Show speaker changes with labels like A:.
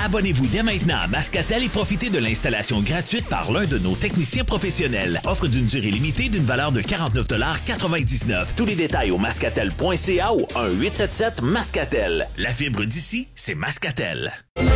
A: Abonnez-vous dès maintenant à Mascatel et profitez de l'installation gratuite par l'un de nos techniciens professionnels. Offre d'une durée limitée d'une valeur de 49,99 $. Tous les détails au mascatel.ca ou 1-877-MASCATEL. La fibre d'ici, c'est Mascatel.